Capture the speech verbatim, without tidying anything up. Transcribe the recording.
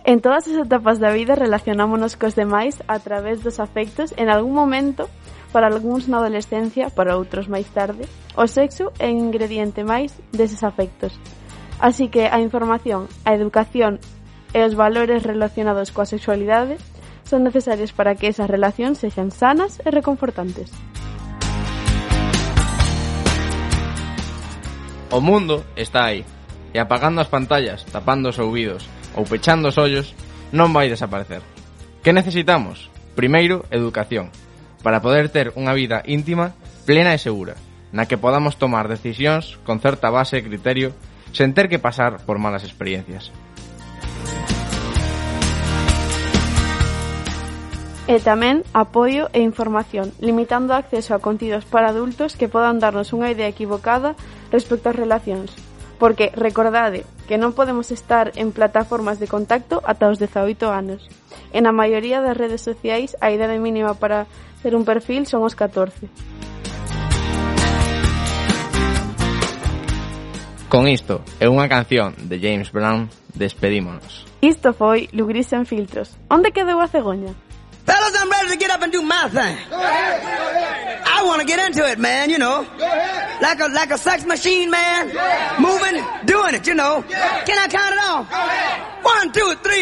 En todas as etapas da vida relacionámonos cos demais a través dos afectos en algún momento, para algúns na adolescencia, para outros máis tarde. O sexo é un ingrediente máis deses afectos. Así que a información, a educación e os valores relacionados coa sexualidade son necesarios para que esas relacións sexan sanas e reconfortantes. O mundo está aí, e apagando as pantallas, tapando os ouvidos ou pechando os ollos, non vai desaparecer. Que necesitamos? Primeiro, educación, para poder ter unha vida íntima, plena e segura, na que podamos tomar decisións con certa base e criterio, sen ter que pasar por malas experiencias. E tamén apoio e información, limitando o acceso a contidos para adultos que podan darnos unha idea equivocada respecto ás relacións. Porque, recordade, que non podemos estar en plataformas de contacto ata os dezaoito anos. En a maioría das redes sociais, a idade mínima para ter un perfil son os catorce. Con isto e unha canción de James Brown, despedímonos. Isto foi Lugris sen filtros. Onde quedou a cegoña? Fellas, I'm ready to get up and do my thing. Go ahead, go ahead. I want to get into it, man, you know. Go ahead. Like a like a sex machine, man. Yeah. Moving, doing it, you know. Yeah. Can I count it off? Go ahead. One, two, three.